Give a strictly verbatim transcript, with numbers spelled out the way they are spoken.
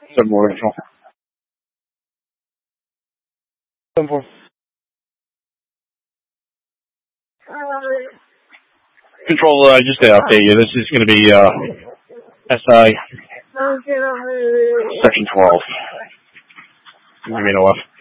seven four control. seven four. Control, uh, just to update you, this is going to be uh, S I Section twelve. I mean,